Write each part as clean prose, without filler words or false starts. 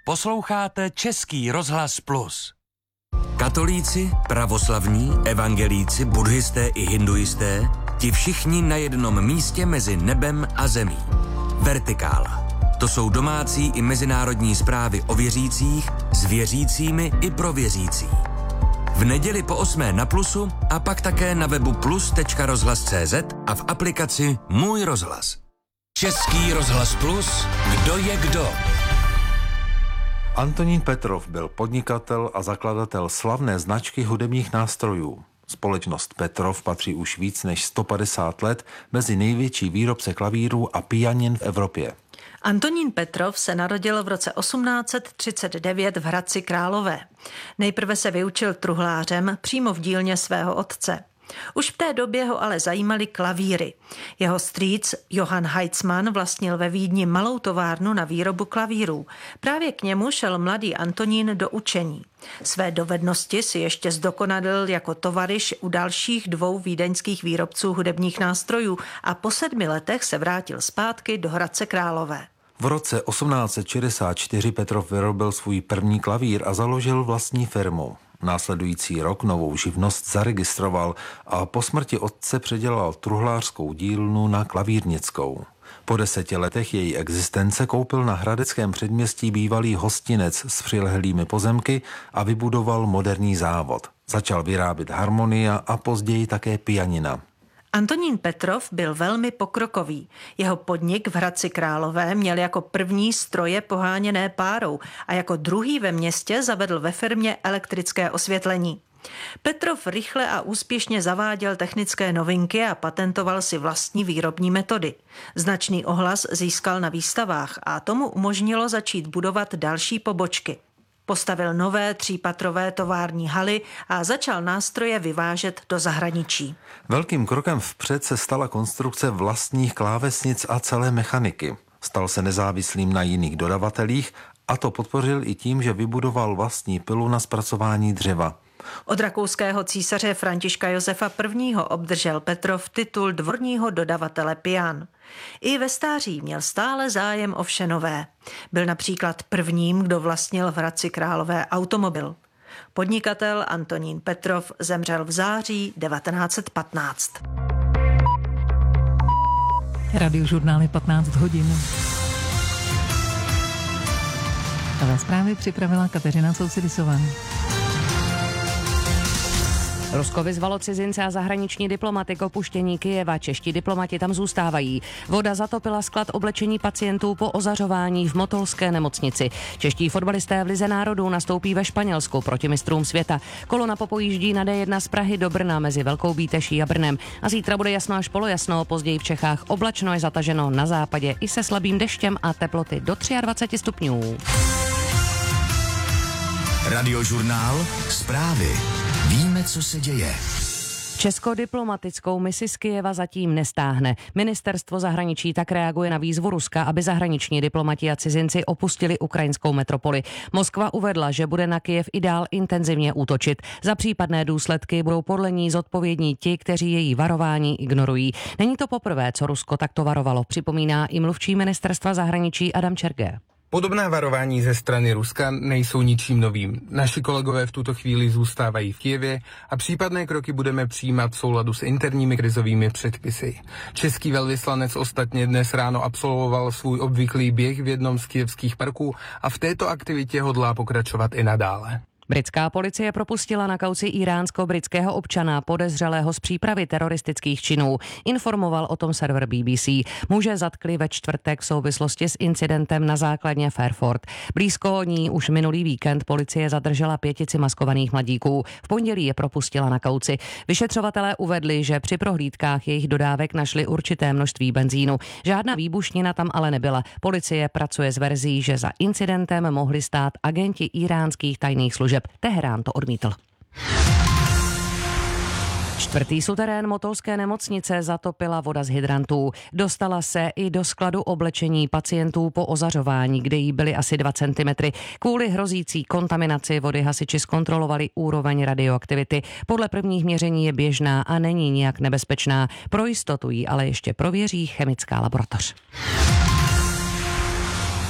Posloucháte Český rozhlas Plus. Katolíci, pravoslavní, evangelíci, buddhisté i hinduisté, ti všichni na jednom místě mezi nebem a zemí. Vertikála. To jsou domácí i mezinárodní zprávy o věřících, s věřícími i pro věřící. V neděli po 8 na Plusu a pak také na webu plus.rozhlas.cz a v aplikaci Můj rozhlas. Český rozhlas Plus, kdo je kdo? Antonín Petrov byl podnikatel a zakladatel slavné značky hudebních nástrojů. Společnost Petrov patří už víc než 150 let mezi největší výrobce klavírů a pianin v Evropě. Antonín Petrov se narodil v roce 1839 v Hradci Králové. Nejprve se vyučil truhlářem přímo v dílně svého otce. Už v té době ho ale zajímaly klavíry. Jeho strýc Johann Heitzmann vlastnil ve Vídni malou továrnu na výrobu klavírů. Právě k němu šel mladý Antonín do učení. Své dovednosti si ještě zdokonalil jako tovaryš u dalších 2 vídeňských výrobců hudebních nástrojů a po 7 letech se vrátil zpátky do Hradce Králové. V roce 1864 Petrov vyrobil svůj první klavír a založil vlastní firmu. Následující rok novou živnost zaregistroval a po smrti otce předělal truhlářskou dílnu na klavírnickou. Po 10 letech její existence koupil na hradeckém předměstí bývalý hostinec s přilehlými pozemky a vybudoval moderní závod. Začal vyrábět harmonia a později také pianina. Antonín Petrov byl velmi pokrokový. Jeho podnik v Hradci Králové měl jako první stroje poháněné párou a jako druhý ve městě zavedl ve firmě elektrické osvětlení. Petrov rychle a úspěšně zaváděl technické novinky a patentoval si vlastní výrobní metody. Značný ohlas získal na výstavách a tomu umožnilo začít budovat další pobočky. Postavil nové 3patrové tovární haly a začal nástroje vyvážet do zahraničí. Velkým krokem vpřed se stala konstrukce vlastních klávesnic a celé mechaniky. Stal se nezávislým na jiných dodavatelích a to podpořil i tím, že vybudoval vlastní pilu na zpracování dřeva. Od rakouského císaře Františka Josefa I. obdržel Petrov titul dvorního dodavatele pian. I ve stáří měl stále zájem o vše nové. Byl například prvním, kdo vlastnil v Hradci Králové automobil. Podnikatel Antonín Petrov zemřel v září 1915. Radiožurnály 15 hodin. TV zprávy připravila Kateřina Soucidisová. Rusko vyzvalo cizince a zahraniční diplomaty k opuštění Kyjeva. Čeští diplomati tam zůstávají. Voda zatopila sklad oblečení pacientů po ozařování v motolské nemocnici. Čeští fotbalisté v Lize národů nastoupí ve Španělsku proti mistrům světa. Kolona popojíždí na D1 z Prahy do Brna mezi Velkou Bíteší a Brnem. A zítra bude jasno až polojasno, později v Čechách oblačno je zataženo na západě i se slabým deštěm a teploty do 23 stupňů. Radiožurnál Zprávy. Víme, co se děje. Česko diplomatickou misi z Kyjeva zatím nestáhne. Ministerstvo zahraničí tak reaguje na výzvu Ruska, aby zahraniční diplomati a cizinci opustili ukrajinskou metropoli. Moskva uvedla, že bude na Kyjev i dál intenzivně útočit. Za případné důsledky budou podle ní zodpovědní ti, kteří její varování ignorují. Není to poprvé, co Rusko takto varovalo, připomíná i mluvčí ministerstva zahraničí Adam Čerge. Podobná varování ze strany Ruska nejsou ničím novým. Naši kolegové v tuto chvíli zůstávají v Kyjevě a případné kroky budeme přijímat v souladu s interními krizovými předpisy. Český velvyslanec ostatně dnes ráno absolvoval svůj obvyklý běh v jednom z kyjevských parků a v této aktivitě hodlá pokračovat i nadále. Britská policie propustila na kauci iránsko-britského občana podezřelého z přípravy teroristických činů. Informoval o tom server BBC. Muže zatkli ve čtvrtek v souvislosti s incidentem na základně Fairford. Blízko ní už minulý víkend policie zadržela 5 maskovaných mladíků. V pondělí je propustila na kauci. Vyšetřovatelé uvedli, že při prohlídkách jejich dodávek našli určité množství benzínu. Žádná výbušnina tam ale nebyla. Policie pracuje s verzí, že za incidentem mohli stát agenti iránských tajných služeb. Teherán to odmítl. 4. suterén motolské nemocnice zatopila voda z hydrantů. Dostala se i do skladu oblečení pacientů po ozařování, kde jí byly asi 2 cm. Kvůli hrozící kontaminaci vody hasiči zkontrolovali úroveň radioaktivity. Podle prvních měření je běžná a není nijak nebezpečná. Pro jistotu ji ale ještě prověří chemická laboratoř.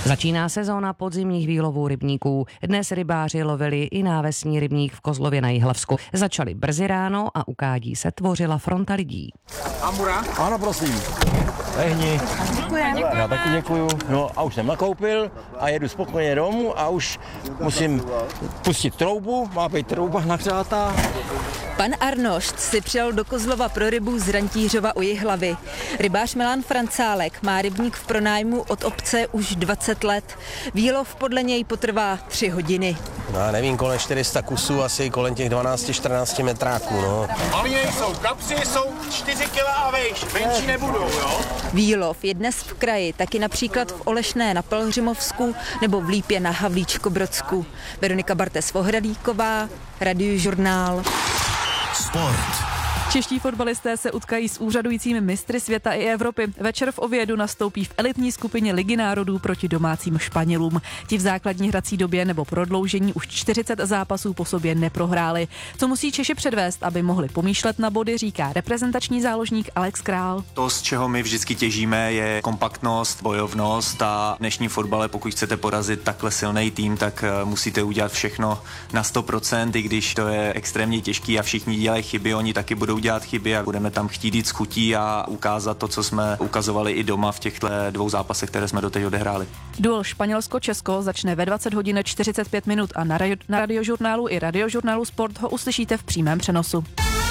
Začíná sezóna podzimních výlovů rybníků. Dnes rybáři lovili i návesní rybník v Kozlově na Jihlavsku. Začali brzy ráno a u kádí se tvořila fronta lidí. Hambura? Ano, prosím. Lehni. Děkujeme. Já taky děkuju. No a už jsem nakoupil a jedu spokojeně domů a už musím pustit troubu. Má být trouba nahřátá. Pan Arnošt si přijel do Kozlova pro rybu z Rantířova u Jihlavy. Rybář Milan Francálek má rybník v pronájmu od obce už 20 let. Výlov podle něj potrvá 3 hodiny. No, nevím, kolem 400 kusů, asi kolem těch 12-14 metráků, no. Malý nejsou, kapři jsou 4 kg a vejš, menší nebudou, jo? Výlov je dnes v kraji, taky například v Olešné na Pelhřimovsku nebo v Lípě na Havlíčkobrodsku. Veronika Bartes-Vohradíková, Radiožurnál. Sport. Čeští fotbalisté se utkají s úřadujícími mistry světa i Evropy. Večer v Oviedu nastoupí v elitní skupině Ligy národů proti domácím Španělům. Ti v základní hrací době nebo prodloužení už 40 zápasů po sobě neprohráli. Co musí Češi předvést, aby mohli pomýšlet na body, říká reprezentační záložník Alex Král. To, z čeho my vždycky těžíme, je kompaktnost, bojovnost a v dnešním fotbale, pokud chcete porazit takhle silný tým, tak musíte udělat všechno na 100%, i když to je extrémně těžký a všichni dělají chyby, oni taky budou dělat chyby a budeme tam chtít jít s chutí a ukázat to, co jsme ukazovali i doma v těchto 2 zápasech, které jsme doteď odehráli. Duel Španělsko-Česko začne ve 20 hodin 45 minut a na Radiožurnálu i Radiožurnálu Sport ho uslyšíte v přímém přenosu.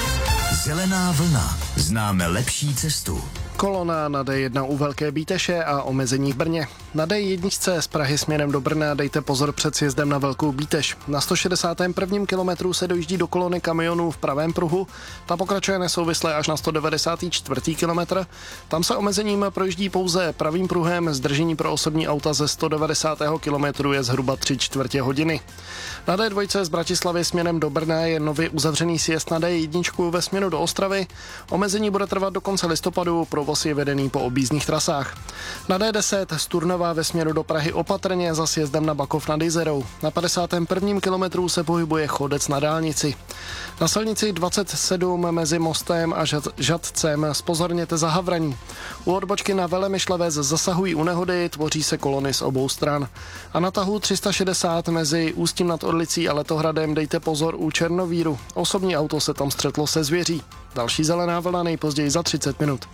Zelená vlna. Známe lepší cestu. Kolona na D1 u Velké Bíteše a omezení v Brně. Na D1 z Prahy směrem do Brna dejte pozor před sjezdem na Velkou Bíteš. Na 161. kilometru se dojíždí do kolony kamionů v pravém pruhu. Ta pokračuje nesouvisle až na 194. kilometr. Tam se omezením projíždí pouze pravým pruhem. Zdržení pro osobní auta ze 190. kilometru je zhruba 3/4 hodiny. Na D2 z Bratislavy směrem do Brna je nově uzavřený sjezd na D1 ve směru do Ostravy. Omezení bude trvat do konce listopadu, provoz je vedený po objízdných trasách. Na D10 z Turnova ve směru do Prahy opatrně za sjezdem na Bakov nad Jizerou. Na 51. kilometru se pohybuje chodec na dálnici. Na silnici 27 mezi Mostem a Žatcem zpozorněte za havraní. U odbočky na Velemyšlevec zasahují u nehody, tvoří se kolony z obou stran. A na tahu 360 mezi Ústím nad Orlicí a Letohradem dejte pozor u Černovíru. Osobní auto se tam střetlo se zvěří. Další zelená vlna nejpozději za 30 minut.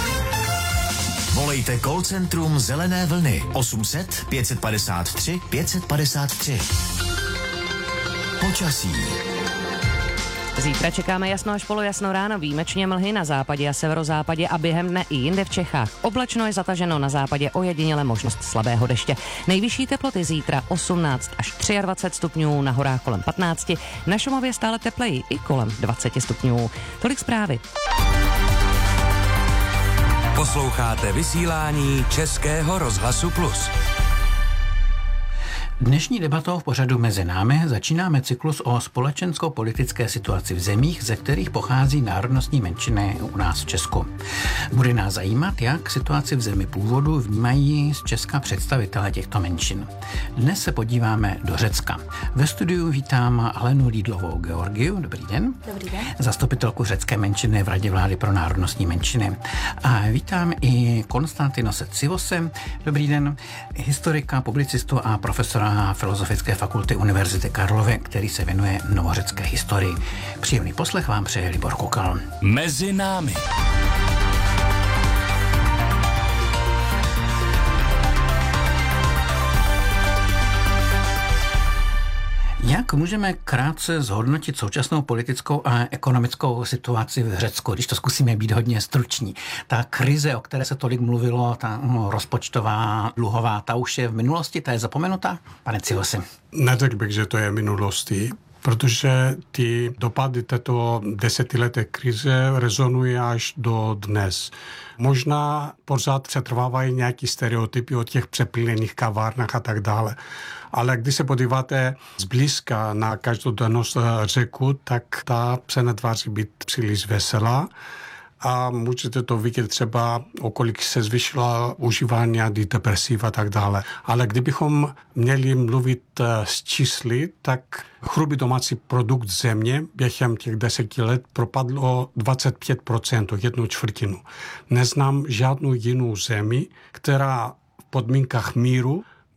Volejte call centrum Zelené vlny 800 553 553. Počasí. Zítra čekáme jasno až polojasno ráno, výjimečně mlhy na západě a severozápadě a během dne i jinde v Čechách. Oblačno je zataženo na západě, ojediněle možnost slabého deště. Nejvyšší teploty zítra 18 až 23 stupňů, na horách kolem 15, na Šumavě stále tepleji i kolem 20 stupňů. Tolik zprávy. Posloucháte vysílání Českého rozhlasu Plus. Dnešní debatou v pořadu Mezi námi začínáme cyklus o společensko-politické situaci v zemích, ze kterých pochází národnostní menšiny u nás v Česku. Bude nás zajímat, jak situaci v zemi původu vnímají z Česka představitelé těchto menšin. Dnes se podíváme do Řecka. Ve studiu vítám Alenu Lídlovou-Georgiu. Dobrý den. Dobrý den. Zastupitelku řecké menšiny v Radě vlády pro národnostní menšiny. A vítám i Konstantinose Tsivose. Dobrý den. Historika, publicistu a profesora Filozofické fakulty Univerzity Karlovy, který se věnuje novořecké historii. Příjemný poslech vám přeje Libor Kukal. Mezi námi. Jak můžeme krátce zhodnotit současnou politickou a ekonomickou situaci v Řecku, když to zkusíme být hodně struční? Ta krize, o které se tolik mluvilo, ta rozpočtová, dluhová, ta už je v minulosti, ta je zapomenutá? Pane Civosi. Neřekl bych, že to je minulostí, protože ty dopady této desetileté krize rezonují až do dnes. Možná pořád přetrvávají nějaký stereotypy o těch přeplněných kavárnách a tak dále. Ale když se podíváte zblízka na každodennost Řeku, tak ta se netváří být příliš veselá. A můžete to vidět třeba, o kolik se zvýšila užívání antidepresiv a tak dále. Ale kdybychom měli mluvit s čísly, tak hrubý domácí produkt země během těch 10 let propadl o 25%, o 1/4. Neznám žádnou jinou zemi, která v podmínkách míru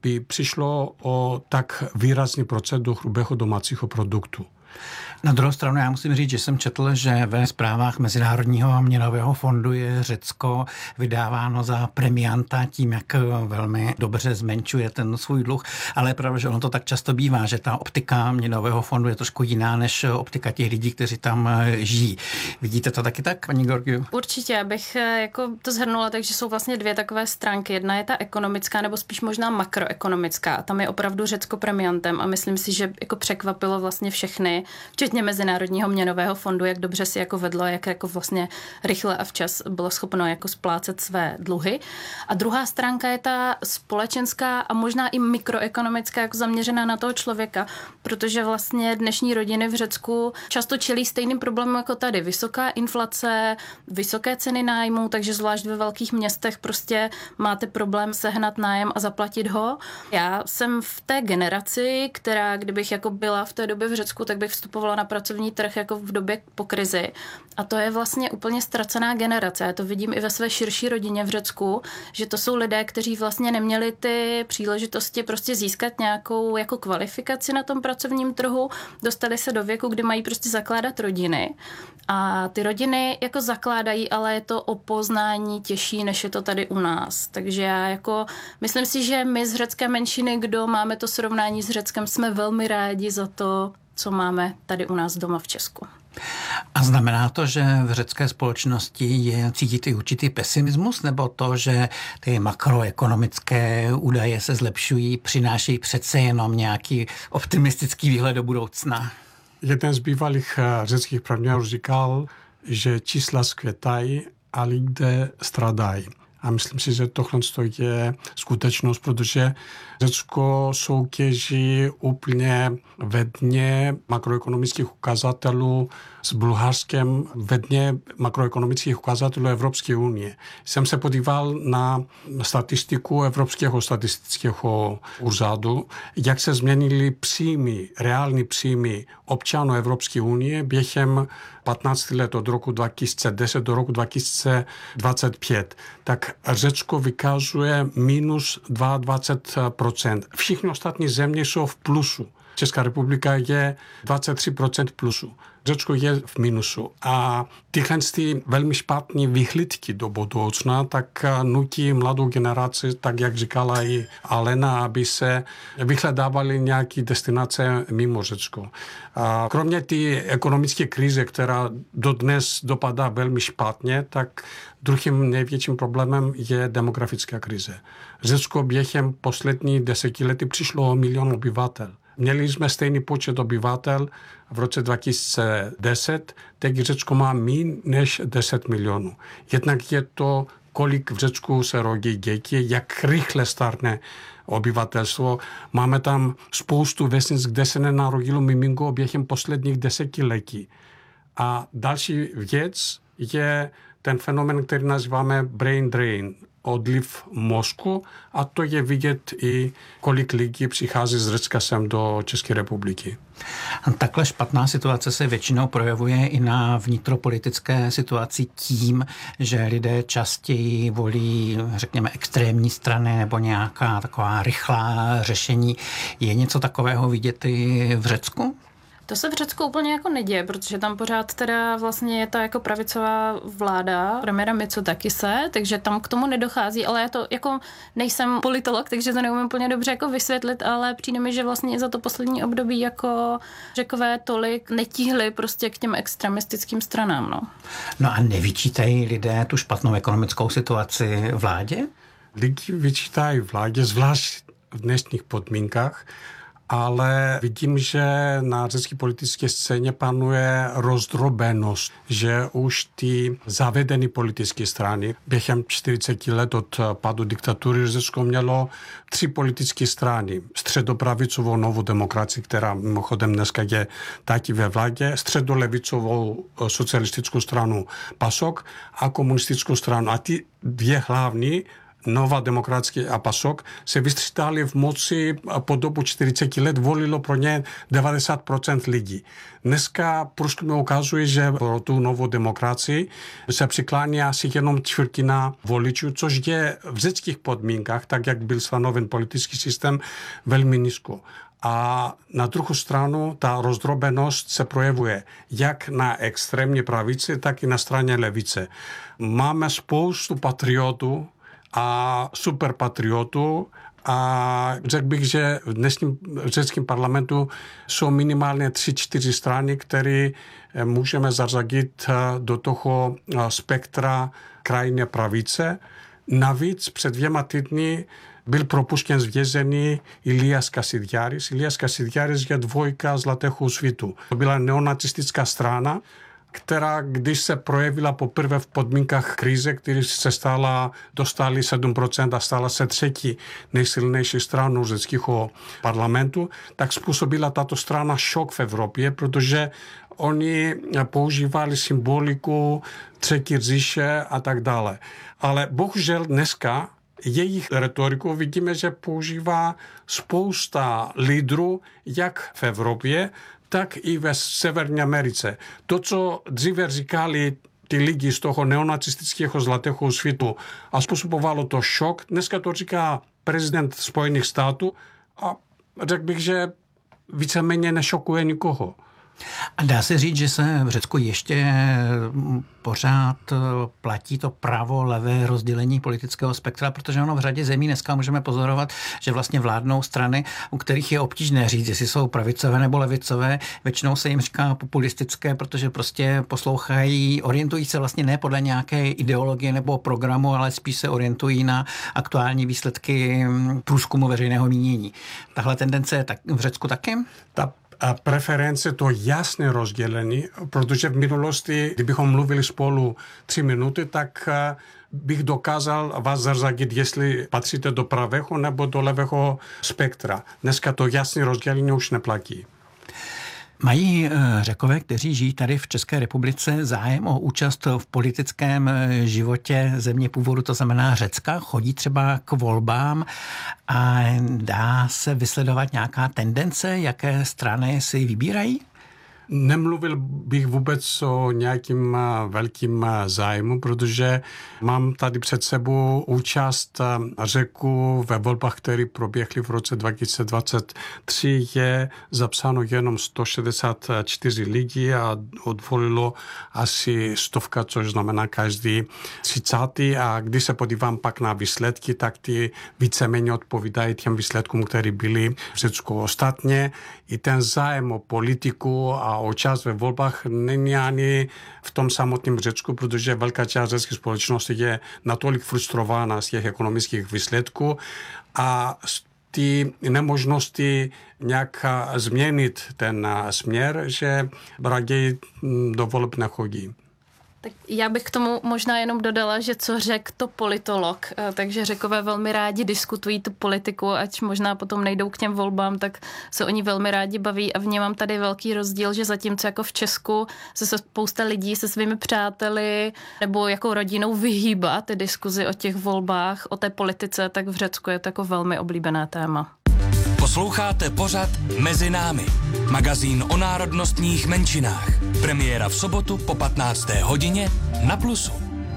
by přišlo o tak výrazný procent do hrubého domácího produktu. Na druhou stranu já musím říct, že jsem četl, že ve zprávách Mezinárodního měnového fondu je Řecko vydáváno za premianta tím, jak velmi dobře zmenšuje ten svůj dluh, ale je pravda, že ono to tak často bývá, že ta optika měnového fondu je trošku jiná než optika těch lidí, kteří tam žijí. Vidíte to taky tak, paní Georgiou? Určitě, abych jako to shrnula, takže jsou vlastně dvě takové stránky. Jedna je ta ekonomická, nebo spíš možná makroekonomická. A tam je opravdu Řecko premiantem a myslím si, že jako překvapilo vlastně všechny, včetně Mezinárodního měnového fondu, jak dobře si jako vedlo, jak jako vlastně rychle a včas bylo schopno jako splácet své dluhy. A druhá stránka je ta společenská a možná i mikroekonomická, jako zaměřená na toho člověka, protože vlastně dnešní rodiny v Řecku často čelí stejným problémům jako tady. Vysoká inflace, vysoké ceny nájmu, takže zvlášť ve velkých městech prostě máte problém sehnat nájem a zaplatit ho. Já jsem v té generaci, která kdybych jako byla v té době v Řecku, tak bych vstupovala na pracovní trh jako v době po krizi. A to je vlastně úplně ztracená generace. Já to vidím i ve své širší rodině v Řecku, že to jsou lidé, kteří vlastně neměli ty příležitosti prostě získat nějakou jako kvalifikaci na tom pracovním trhu, dostali se do věku, kdy mají prostě zakládat rodiny. A ty rodiny jako zakládají, ale je to o poznání těžší, než je to tady u nás. Takže já jako myslím si, že my z řecké menšiny, kdo máme to srovnání s Řeckem, jsme velmi rádi za to, co máme tady u nás doma v Česku. A znamená to, že v řecké společnosti je cítit i určitý pesimismus, nebo to, že ty makroekonomické údaje se zlepšují, přináší přece jenom nějaký optimistický výhled do budoucna? Jeden z bývalých řeckých premiérů říkal, že čísla skvětají a lidé stradají. A myslím si, že tohle je skutečnost, protože Řecko soutěží úplně ve dně makroekonomických ukazatelů s Bulharskem ve dně makroekonomických ukazatelů Evropské unie. Jsem se podíval na statistiku Evropského statistického úřadu, jak se změnily příjmy, reální příjmy občanů Evropské unie během 15 let od roku 2010 do roku 2025. Tak Řecko vykazuje minus 22%. Všichni ostatní země jsou v plusu. Česká republika je 23% plusu. Řecko je v minusu. A tyhle velmi špatné vyhlídky do budoucna tak nutí mladou generaci, tak jak říkala i Alena, aby se vyhledávali nějaké destinace mimo Řecko. A kromě té ekonomické krize, která dodnes dopadá velmi špatně, tak druhým největším problémem je demografická krize. Řecko během posledních 10 let přišlo o 1 milion obyvatel. Měli jsme stejný počet obyvatel v roce 2010, teď Řecko má méně než 10 milionů. Jednak je to, kolik v Řecku se rodí děti, jak rychle stárne obyvatelstvo. Máme tam spoustu vesnic, kde se nenarodilo miminko během posledních 10 letí. A další věc je ten fenomén, který nazýváme brain drain, odliv mozku, a to je vidět i kolik lidí přichází z Řecka sem do České republiky. Takhle špatná situace se většinou projevuje i na vnitropolitické situaci tím, že lidé častěji volí, řekněme, extrémní strany nebo nějaká taková rychlá řešení. Je něco takového vidět i v Řecku? To se v Řecku úplně jako neděje, protože tam pořád teda vlastně je ta jako pravicová vláda premiéra Mitsotakise, takže tam k tomu nedochází, ale já to jako nejsem politolog, takže to neumím úplně dobře jako vysvětlit, ale přijde mi, že vlastně za to poslední období jako Řekové tolik netíhli prostě k těm extremistickým stranám, no. No a nevyčítají lidé tu špatnou ekonomickou situaci vládě? Lidi vyčítají vládě, zvlášť v dnešních podmínkách, ale vidím, že na řecké politické scéně panuje rozdrobenost, že už ty zavedené politické strany během 40 let od pádu diktatury Řecko mělo 3 politické strany. Středopravicovou Novou demokracii, která mimochodem dneska je taky ve vládě, středolevicovou socialistickou stranu PASOK a komunistickou stranu. A ty 2 hlavní Nová demokracie a PASOK se vystřídali v moci po dobu 40 let, volilo pro ně 90% lidí. Dneska průzkumy ukazuje, že pro tu novou demokracii se přiklání asi jenom čtvrtina voličů, což je v řeckých podmínkách, tak jak byl stanoven politický systém, velmi nízko. A na druhou stranu ta rozdrobenost se projevuje jak na extrémní pravici, tak i na straně levice. Máme spoustu patriotů a superpatriotů a řekl bych, že v dnešním řeckém parlamentu jsou minimálně 3-4 strany, které můžeme zařadit do toho spektra krajné pravice. Navíc před 2 týdny byl propuštěn z vězení Ilias Kasidiaris. Ilias Kasidiaris je 2 Zlatého svitu. To byla neonacistická strana, která, když se projevila poprvé v podmínkách krize, který se dostali 7% a stala se 3. nejsilnější stranou řeckého parlamentu, tak způsobila tato strana šok v Evropě, protože oni používali symboliku 3. říše a tak dále. Ale bohužel dneska jejich retoriku vidíme, že používá spousta lídrů, jak v Evropě, tak i ve Severní Americe. To, co dříve říkali ty lidi z toho neonacistického Zlatého svitu a způsobovalo to šok, dneska to říká prezident Spojených států a řekl bych, že víceméně nešokuje nikoho. A dá se říct, že se v Řecku ještě pořád platí to pravo-levé rozdělení politického spektra, protože ono v řadě zemí dneska můžeme pozorovat, že vlastně vládnou strany, u kterých je obtížné říct, jestli jsou pravicové nebo levicové. Většinou se jim říká populistické, protože prostě poslouchají, orientují se vlastně ne podle nějaké ideologie nebo programu, ale spíš se orientují na aktuální výsledky průzkumu veřejného mínění. Tahle tendence je v Řecku taky? A preference to jasné rozdělení, protože v minulosti, kdybychom mluvili spolu 3 minuty, tak bych dokázal vás zařadit, jestli patříte do pravého nebo do levého spektra. Dneska to jasné rozdělení už neplatí. Mají Řekové, kteří žijí tady v České republice, zájem o účast v politickém životě země původu, to znamená Řecka? Chodí třeba k volbám a dá se vysledovat nějaká tendence, jaké strany si vybírají? Nemluvil bych vůbec o nějakým velkým zájmu, protože mám tady před sebou účast Řeků ve volbách, které proběhly v roce 2023. Je zapsáno jenom 164 lidí a odvolilo asi 100, což znamená každý 30. A když se podívám pak na výsledky, tak ty víceméně odpovídají těm výsledkům, které byly v Řecku. Ostatně i ten zájem o politiku a o část ve volbách není ani v tom samotném Řecku, protože velká část řecké společnosti je natolik frustrována z těch ekonomických výsledků a ty nemožnosti nějak změnit ten směr, že raději do voleb nechodí. Tak já bych k tomu možná jenom dodala, že co řekl to politolog, takže Řekové velmi rádi diskutují tu politiku, ať možná potom nejdou k těm volbám, tak se oni velmi rádi baví a vnímám tady velký rozdíl, že zatímco jako v Česku se spousta lidí se svými přáteli nebo jako rodinou vyhýbá ty diskuzi o těch volbách, o té politice, tak v Řecku je to jako velmi oblíbené téma. Posloucháte pořad Mezi námi, magazín o národnostních menšinách. Premiéra v sobotu po 15. hodině na Plusu.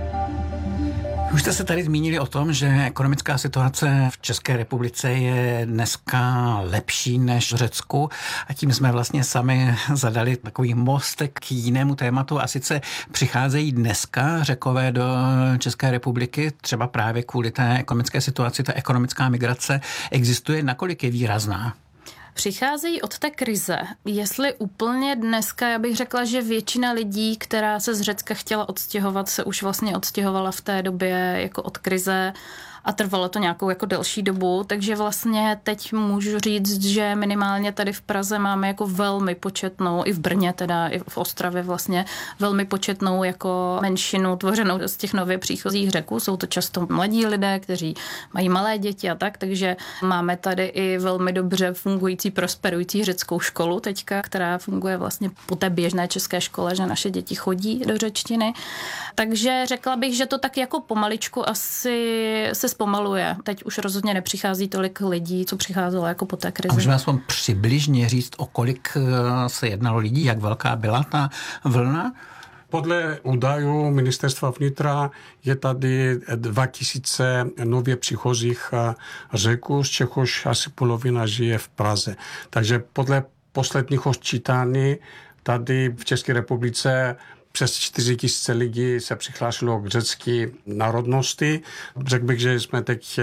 Už jste se tady zmínili o tom, že ekonomická situace v České republice je dneska lepší než v Řecku a tím jsme vlastně sami zadali takový mostek k jinému tématu a sice přicházejí dneska Řekové do České republiky, třeba právě kvůli té ekonomické situaci, ta ekonomická migrace existuje, nakolik je výrazná? Přicházejí od té krize. Jestli úplně dneska, já bych řekla, že většina lidí, která se z Řecka chtěla odstěhovat, se už vlastně odstěhovala v té době jako od krize a trvalo to nějakou jako delší dobu, takže vlastně teď můžu říct, že minimálně tady v Praze máme jako velmi početnou, i v Brně teda, i v Ostravě vlastně velmi početnou jako menšinu tvořenou z těch nově příchozích Řeků. Jsou to často mladí lidé, kteří mají malé děti a tak, takže máme tady i velmi dobře fungující, prosperující řeckou školu teďka, která funguje vlastně po té běžné české škole, že naše děti chodí do řečtiny. Takže řekla bych, že to tak jako pomaličku asi se zpomaluje. Teď už rozhodně nepřichází tolik lidí, co přicházelo jako po té krizi. A můžeme aspoň přibližně říct, o kolik se jednalo lidí, jak velká byla ta vlna? Podle údajů ministerstva vnitra je tady 2000 nově příchozích Řeků, z čehož asi polovina žije v Praze. Takže podle posledního sčítání tady v České republice přes 4000 lidí se přihlásilo k řecké národnosti. Řekl bych, že jsme teď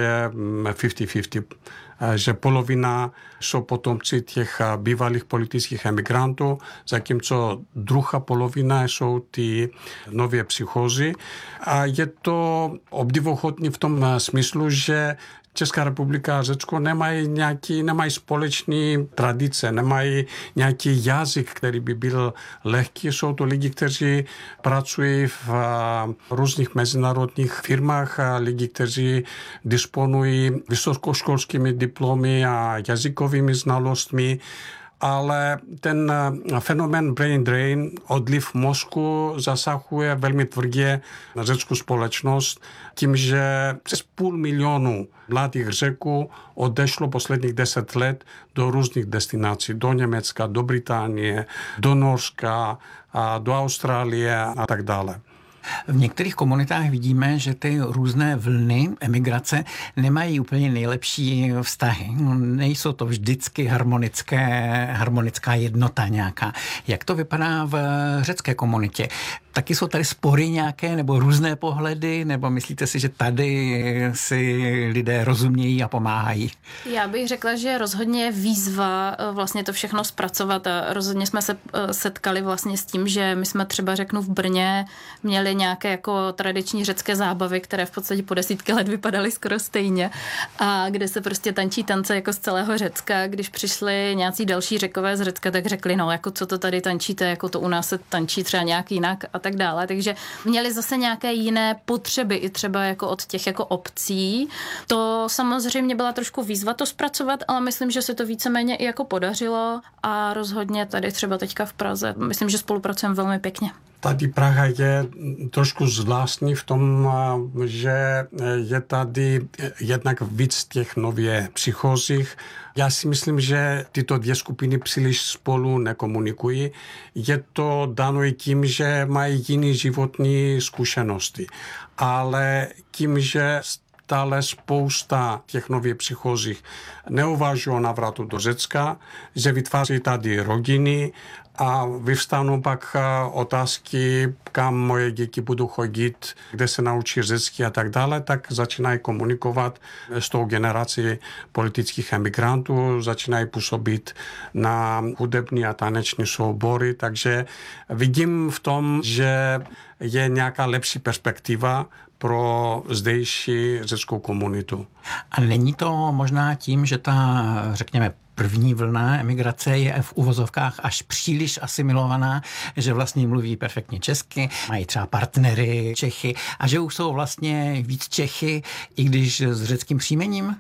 50-50, že polovina jsou potomci těch bývalých politických emigrantů, zatímco druhá polovina jsou ty nově přichozí. A je to obdivuhodné v tom smyslu, že Česká republika a Řecko nemají společný tradice, nemají nějaký jazyk, který by byl lehký. Jsou to lidi, kteří pracují v různých mezinárodních firmách, lidi, kteří disponují vysokoškolskými diplomy a jazykovými znalostmi. Ale ten fenomén brain drain, odliv mozku, zasahuje velmi tvrdě na řeckou společnost tím, že přes 500 000 mladých Řeků odešlo posledních 10 let do různých destinací, do Německa, do Británie, do Norska, a do Austrálie a tak dále. V některých komunitách vidíme, že ty různé vlny emigrace nemají úplně nejlepší vztahy. Nejsou to vždycky harmonická jednota nějaká. Jak to vypadá v řecké komunitě? Taky jsou tady spory nějaké nebo různé pohledy, nebo myslíte si, že tady si lidé rozumějí a pomáhají? Já bych řekla, že rozhodně je výzva vlastně to všechno zpracovat a rozhodně jsme se setkali vlastně s tím, že my jsme třeba řeknu v Brně měli nějaké jako tradiční řecké zábavy, které v podstatě po desítky let vypadaly skoro stejně a kde se prostě tančí tance jako z celého Řecka. Když přišli nějací další Řekové z Řecka, tak řekli, no jako co to tady tančíte, jako to u nás se tančí třeba nějak jinak a tak dále. Takže měli zase nějaké jiné potřeby i třeba jako od těch jako obcí. To samozřejmě byla trošku výzva to zpracovat, ale myslím, že se to víceméně i jako podařilo a rozhodně tady třeba teďka v Praze. Myslím, že spolupracujeme velmi pěkně. Tady Praha je trošku zvláštní v tom, že je tady jednak víc těch nově přichozích. Já si myslím, že tyto dvě skupiny příliš spolu nekomunikují. Je to dáno i tím, že mají jiné životní zkušenosti. Ale tím, že stále spousta těch nově přichozích neuvažují o návratu do Řecka, že vytváří tady rodiny a vyvstanou pak otázky, kam moje děti budou chodit, kde se naučí řecky a tak dále, tak začínají komunikovat s tou generací politických emigrantů, začínají působit na hudební a taneční soubory, takže vidím v tom, že je nějaká lepší perspektiva pro zdejší řeckou komunitu. A není to možná tím, že ta, řekněme, první vlna emigrace je v uvozovkách až příliš asimilovaná, že vlastně mluví perfektně česky, mají třeba partnery Čechy a že už jsou vlastně víc Čechy, i když s řeckým příjmením?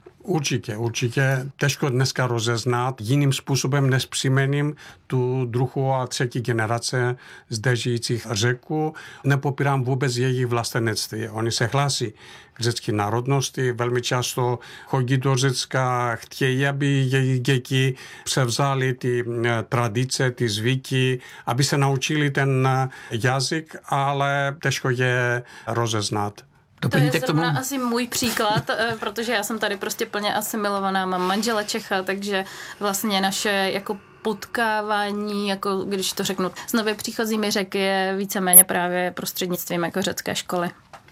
Určitě. Těžko dneska rozeznat jiným způsobem než příjmením tu druhou a třetí generace zde žijících Řeků. Nepopírám vůbec jejich vlastenectví. Oni se hlásí k řecké národnosti, velmi často chodí do Řecka, chtějí, aby jejich děti převzali ty tradice, ty zvyky, aby se naučili ten jazyk, ale těžko je rozeznat. To je zrovna asi můj příklad, protože já jsem tady prostě plně asimilovaná, mám manžela Čecha, takže vlastně naše jako potkávání, jako když to řeknu, s nově příchozími Řeky je víceméně právě prostřednictvím jako řecké školy.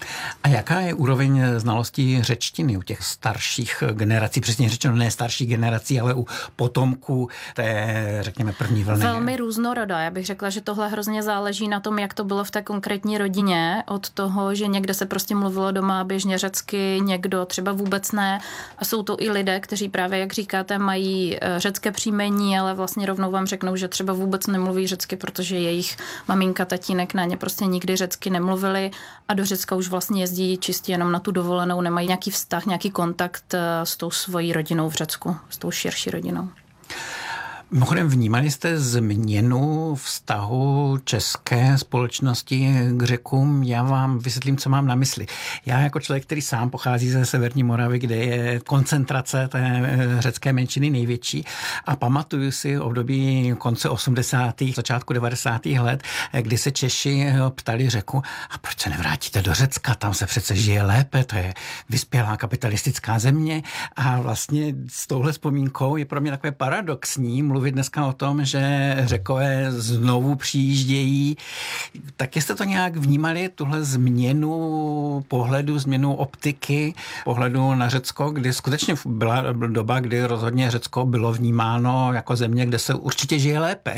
A jaká je úroveň znalostí řečtiny u těch starších generací, přesně řečeno ne starších generací, ale u potomků té, řekněme, první vlny? Velmi různorodá. Já bych řekla, že tohle hrozně záleží na tom, jak to bylo v té konkrétní rodině, od toho, že někde se prostě mluvilo doma běžně řecky, někdo třeba vůbec ne. A jsou to i lidé, kteří právě, jak říkáte, mají řecké příjmení, ale vlastně rovnou vám řeknou, že třeba vůbec nemluví řecky, protože jejich maminka, tatínek na ně prostě nikdy řecky nemluvili a do Řecka už vlastně jezdí čistě jenom na tu dovolenou, nemají nějaký vztah, nějaký kontakt s tou svojí rodinou v Řecku, s tou širší rodinou. Mimochodem, vnímali jste změnu vztahu české společnosti k Řekům? Já vám vysvětlím, co mám na mysli. Já jako člověk, který sám pochází ze Severní Moravy, kde je koncentrace té řecké menšiny největší, a pamatuju si období konce 80. začátku 90. let, kdy se Češi ptali Řeku, a proč se nevrátíte do Řecka, tam se přece žije lépe, to je vyspělá kapitalistická země. A vlastně s touhle vzpomínkou je pro mě takové paradoxní mluvit dneska o tom, že Řekové znovu přijíždějí. Tak jste to nějak vnímali, tuhle změnu pohledu, změnu optiky, pohledu na Řecko, kdy skutečně byla doba, kdy rozhodně Řecko bylo vnímáno jako země, kde se určitě žije lépe?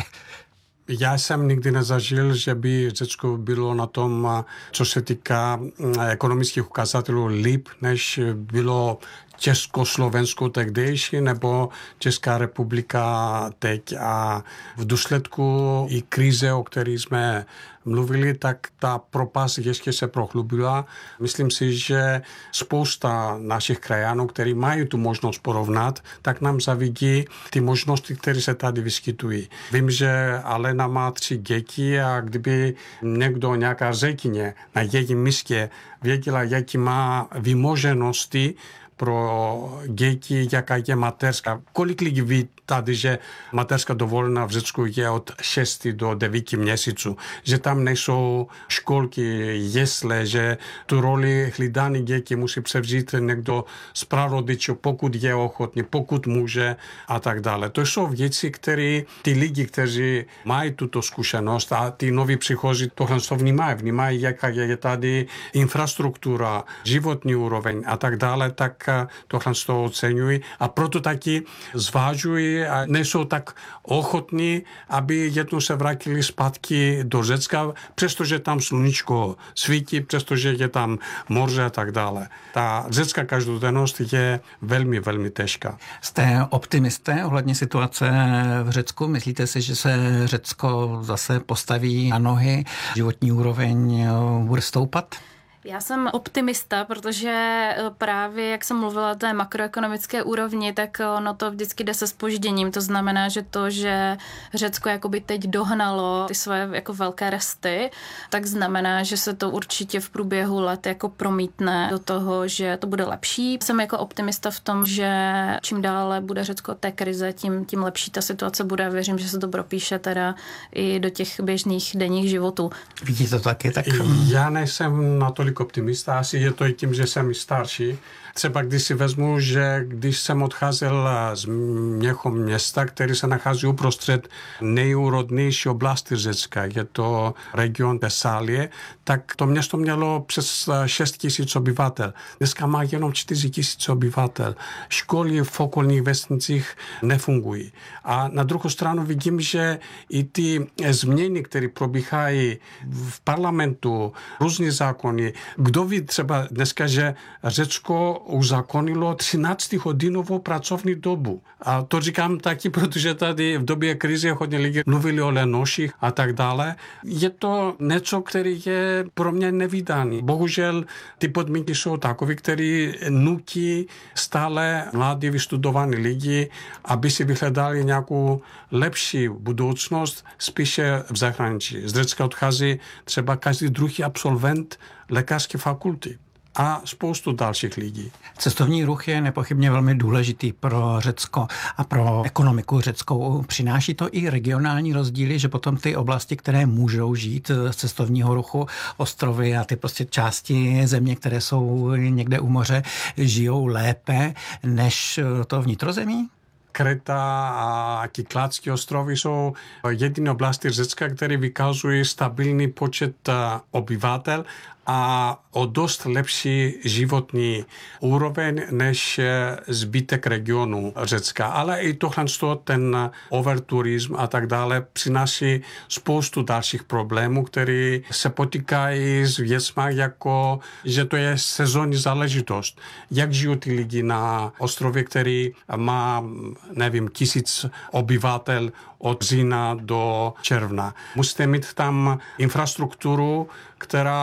Já jsem nikdy nezažil, že by Řecko bylo na tom, co se týká ekonomických ukazatelů, líp, než bylo Československo tehdejší nebo Česká republika teď. A v důsledku i krize, o které jsme mluvili, tak ta propast ještě se prohlubila. Myslím si, že spousta našich krajanů, kteří mají tu možnost porovnat, tak nám zavidí ty možnosti, které se tady vyskytují. Vím, že Alena má 3 děti a kdyby někdo, nějaká Řekyně na jejím místě věděla, jaký má vymoženosti pro děti, jaká je mateřská. Kolik lidí ví tady, že mateřská dovolená v Řecku je od 6 do 9 měsíců, že tam nejsou školky, jesle, že tu roli hlídání dětí musí převzít někdo z prarodičů, pokud je ochotný, pokud může a tak dále. To jsou věci, které ty lidi, kteří mají tuto zkušenost a ty noví příchozí tohle vnímají, jaká je tady infrastruktura, životní úroveň a tak dále, tak tohle z toho oceňují a proto taky zvážují a nejsou tak ochotní, aby jednou se vrátili zpátky do Řecka, přestože tam sluníčko svítí, přestože je tam moře a tak dále. Ta řecká každodennost je velmi, velmi těžká. Jste optimisté ohledně situace v Řecku? Myslíte si, že se Řecko zase postaví na nohy, životní úroveň bude stoupat? Já jsem optimista, protože právě, jak jsem mluvila o té makroekonomické úrovni, tak ono to vždycky jde se zpožděním. To znamená, že to, že Řecko jakoby teď dohnalo ty své jako velké resty, tak znamená, že se to určitě v průběhu let jako promítne do toho, že to bude lepší. Jsem jako optimista v tom, že čím dále bude Řecko té krize, tím lepší ta situace bude. Věřím, že se to propíše teda i do těch běžných denních životů. Vidíte to taky? Tak... Já nejsem natolik optimista, asi je to i tím, že jsem starší. Třeba když si vezmu, že když jsem odcházel z mého města, který se nachází uprostřed nejúrodnější oblasti Řecka, je to region Tesálie, tak to město mělo přes 6 000 obyvatel. Dneska má jenom 4 000 obyvatel. Školy v okolních vesnicích nefungují. A na druhou stranu vidím, že i ty změny, které probíhají v parlamentu, různé zákony. Kdo ví třeba dneska, že Řecko uzákonilo 13hodinovou pracovní dobu. A to říkám taky, protože tady v době krize hodně lidí mluvili o lenoších a tak dále. Je to něco, který je pro mě nevídaný. Bohužel ty podmínky jsou takové, které nutí stále mladí vystudovaní lidi, aby si vyhledali nějakou lepší budoucnost spíše v zahraničí. Z Řecka odchází třeba každý druhý absolvent lékařské fakulty a spoustu dalších lidí. Cestovní ruch je nepochybně velmi důležitý pro Řecko a pro ekonomiku řeckou. Přináší to i regionální rozdíly, že potom ty oblasti, které můžou žít z cestovního ruchu, ostrovy a ty prostě části země, které jsou někde u moře, žijou lépe než to vnitrozemí? Kreta a Kykládské ostrovy jsou jediné oblasti Řecka, které vykazují stabilní počet obyvatel a o dost lepší životní úroveň než zbytek regionu Řecka. Ale i tohle ten overturism a tak dále přináší spoustu dalších problémů, které se potýkají s věcmi, jako že to je sezónní záležitost. Jak žijí ty lidi na ostrově, který má, nevím, 1000 obyvatel od října do června. Musíte mít tam infrastrukturu, která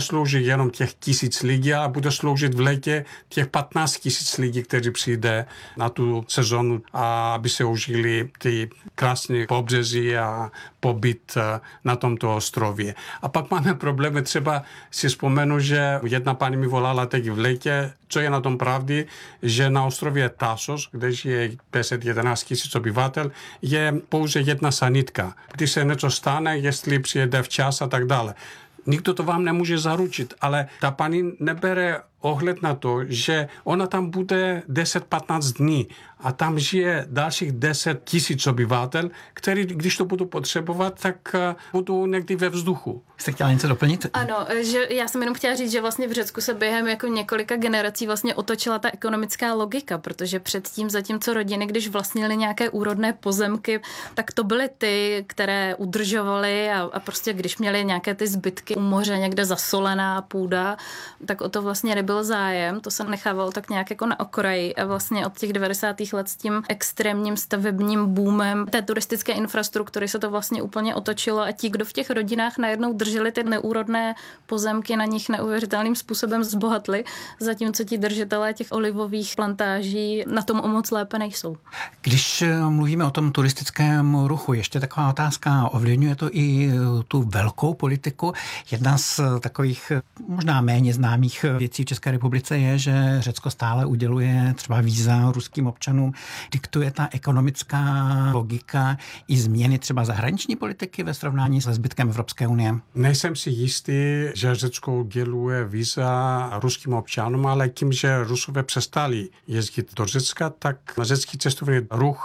nesloužit jenom těch 1000 lidí, ale bude sloužit v létě těch 15 000 lidí, kteří přijde na tu sezonu, a aby se užili ty krásné pobřeží a pobyt na tomto ostrově. A pak máme problémy, třeba si vzpomenu, že jedna paní mi volala teď v létě, co je na tom pravdy, že na ostrově Tasos, kde žije 511 000 obyvatel, je pouze jedna sanitka. Když se něco stane, jestli přijede včas a tak dále. Nikdo to vám nemůže zaručit, ale ta paní nebere ohled na to, že ona tam bude 10-15 dní a tam žije dalších 10 000 obyvatel, který, když to budou potřebovat, tak budou někdy ve vzduchu. Jste chtěla něco doplnit? Ano, že já jsem jenom chtěla říct, že vlastně v Řecku se během jako několika generací vlastně otočila ta ekonomická logika, protože předtím, zatímco rodiny, když vlastnily nějaké úrodné pozemky, tak to byly ty, které udržovaly a prostě když měly nějaké ty zbytky u moře, někde zasolená půda, tak o to vlastně nebyl zájem, to se nechávalo tak nějak jako na okraji a vlastně od těch 90. let s tím extrémním stavebním boomem té turistické infrastruktury se to vlastně úplně otočilo a ti, kdo v těch rodinách najednou drželi ty neúrodné pozemky, na nich neuvěřitelným způsobem zbohatli, zatímco ti držitelé těch olivových plantáží na tom o moc lépe nejsou. Když mluvíme o tom turistickém ruchu, ještě taková otázka, ovlivňuje to i tu velkou politiku? Jedna z takových možná méně známých věcí v České republice je, že Řecko stále uděluje třeba víza ruským občanům. Diktuje ta ekonomická logika i změny třeba zahraniční politiky ve srovnání se zbytkem Evropské unie? Nejsem si jistý, že Řecko uděluje víza ruským občanům, ale tím, že Rusové přestali jezdit do Řecka, tak řecký cestovní ruch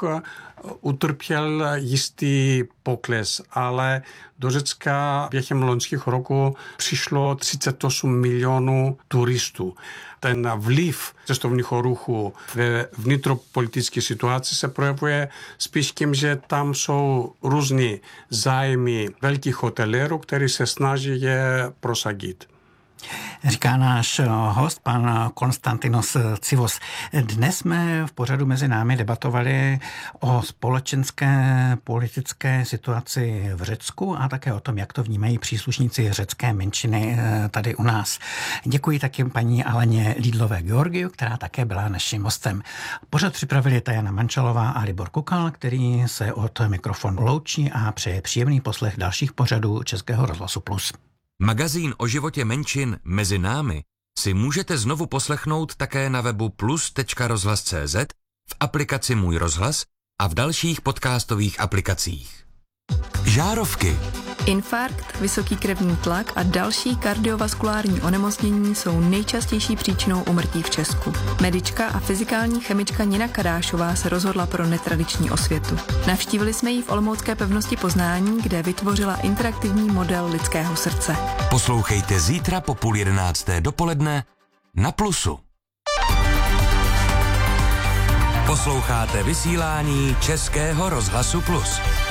utrpěl jistý pokles, ale do Řecka během loňských roku přišlo 38 milionů turistů. Ten vliv cestovního ruchu ve vnitropolitické situaci se projevuje spíš tím, že tam jsou různý zájmy velkých hotelérů, kteří se snaží je prosadit. Říká náš host, pan Konstantinos Tsivos. Dnes jsme v pořadu Mezi námi debatovali o společenské politické situaci v Řecku a také o tom, jak to vnímají příslušníci řecké menšiny tady u nás. Děkuji taky paní Aleně Lídlové-Georgiu, která také byla naším hostem. Pořad připravili Tajana Mančalová a Libor Kukal, který se od mikrofonu loučí a přeje příjemný poslech dalších pořadů Českého rozhlasu Plus. Magazín o životě menšin Mezi námi si můžete znovu poslechnout také na webu plus.rozhlas.cz, v aplikaci Můj rozhlas a v dalších podcastových aplikacích. Žárovky. Infarkt, vysoký krevní tlak a další kardiovaskulární onemocnění jsou nejčastější příčinou úmrtí v Česku. Medička a fyzikální chemička Nina Kadášová se rozhodla pro netradiční osvětu. Navštívili jsme ji v olomoucké pevnosti Poznání, kde vytvořila interaktivní model lidského srdce. Poslouchejte zítra po 10:30 dopoledne na Plusu. Posloucháte vysílání Českého rozhlasu Plus.